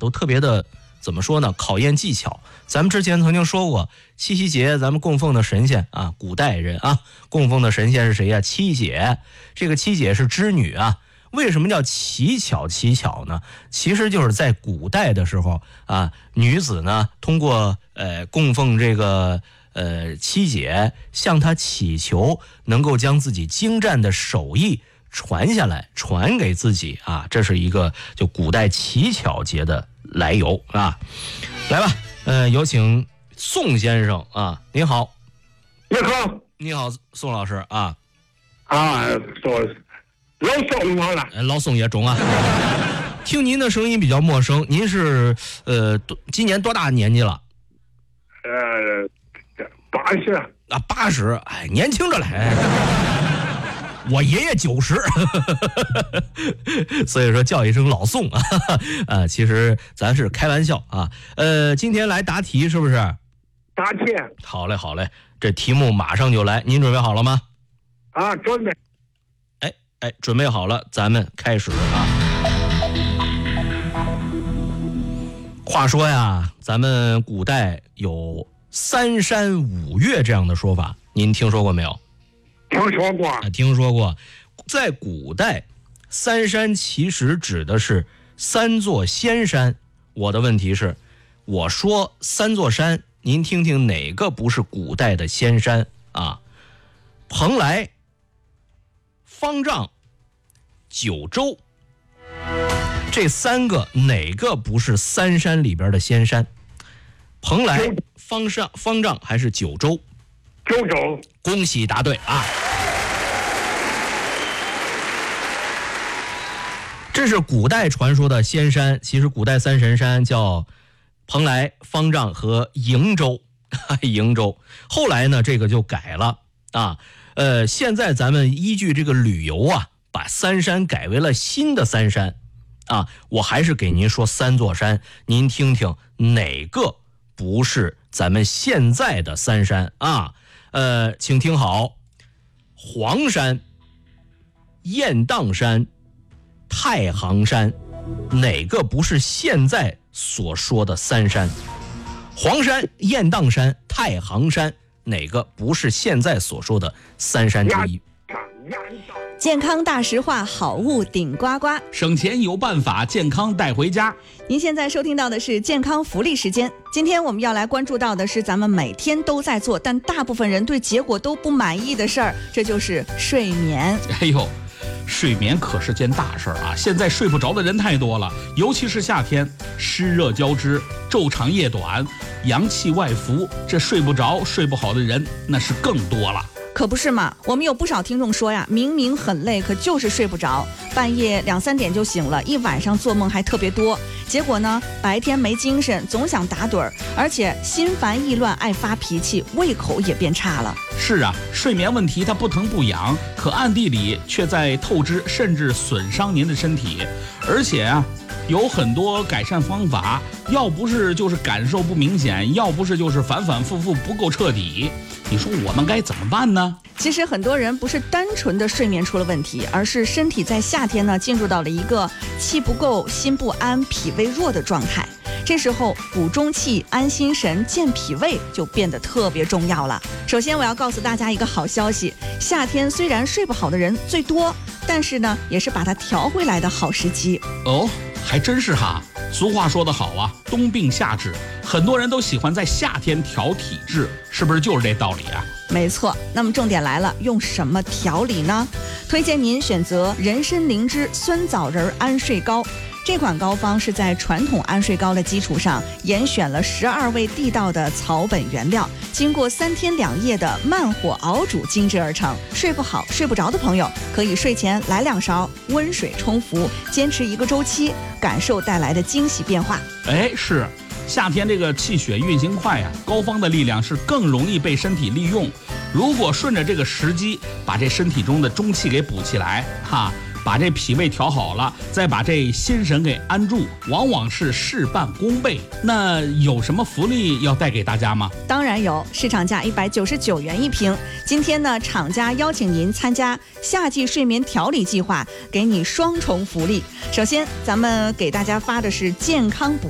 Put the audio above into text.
都特别的怎么说呢？考验技巧。咱们之前曾经说过，七夕节咱们供奉的神仙啊，古代人啊供奉的神仙是谁呀？七姐。这个七姐是织女啊。为什么叫奇巧呢？其实就是在古代的时候啊，女子呢通过供奉这个七姐，向她祈求能够将自己精湛的手艺传下来，传给自己啊，这是一个就古代乞巧节的来由啊。来吧，有请宋先生啊，您好。你好，宋老师啊。 老宋好了， 老宋也中啊。听您的声音比较陌生，您是今年多大年纪了 ？80 啊，80，哎，年轻着嘞。我爷爷90，所以说叫一声老宋啊。其实咱是开玩笑啊。今天来答题是不是？ 答题。 好嘞，这题目马上就来，您准备好了吗？ 啊，准备。 准备好了，咱们开始啊。话说呀，咱们古代有3山5岳这样的说法，您听说过没有？听说过。在古代，3山其实指的是3座仙山。我的问题是，我说3座山，您听听哪个不是古代的仙山啊？蓬莱、方丈、九州，这3个哪个不是3山里边的仙山？蓬莱、方丈还是九州？ 九州。 恭喜答对啊！这是古代传说的仙山，其实古代3神山叫蓬莱、方丈和瀛洲。瀛洲后来呢，这个就改了啊。现在咱们依据这个旅游啊，把3山改为了新的3山啊。我还是给您说3座山，您听听哪个不是咱们现在的3山啊？请听好：黄山、雁荡山、太行山，哪个不是现在所说的3山？黄山、雁荡山、太行山，哪个不是现在所说的3山之一？ 健康大实话，好物顶呱呱， 省钱有办法，健康带回家。 您现在收听到的是健康福利时间。今天我们要来关注到的是咱们每天都在做，但大部分人对结果都不满意的事儿，这就是睡眠。 哎呦，睡眠可是件大事儿啊！现在睡不着的人太多了，尤其是夏天，湿热交织，昼长夜短，阳气外浮，这睡不着、睡不好的人那是更多了。 可不是嘛，我们有不少听众说呀，明明很累，可就是睡不着，半夜2、3点就醒了，一晚上做梦还特别多，结果呢，白天没精神，总想打盹儿，而且心烦意乱，爱发脾气，胃口也变差了。 是啊，睡眠问题它不疼不痒，可暗地里却在透支甚至损伤您的身体，而且啊，有很多改善方法，要不是就是感受不明显，要不是就是反反复复不够彻底。你说我们该怎么办呢？ 其实很多人不是单纯的睡眠出了问题，而是身体在夏天呢进入到了一个气不够、心不安、脾胃弱的状态。这时候补中气、安心神、健脾胃就变得特别重要了。首先我要告诉大家一个好消息，夏天虽然睡不好的人最多，但是呢也是把它调回来的好时机。 哦，还真是哈。俗话说得好啊，冬病夏治，很多人都喜欢在夏天调体质，是不是就是这道理啊？ 没错，那么重点来了，用什么调理呢？推荐您选择人参灵芝酸枣仁安睡膏。这款膏方是在传统安睡膏的基础上，严选了12味地道的草本原料，经过3天2夜的慢火熬煮精制而成。睡不好、睡不着的朋友，可以睡前来2勺，温水冲服，坚持1个周期，感受带来的惊喜变化。 哎，是。夏天这个气血运行快呀，膏方的力量是更容易被身体利用。如果顺着这个时机，把这身体中的中气给补起来，把这脾胃调好了，再把这心神给安住，往往是事半功倍。那有什么福利要带给大家吗？ 当然有，市场价199元1瓶。今天呢，厂家邀请您参加夏季睡眠调理计划，给你双重福利。首先，咱们给大家发的是健康补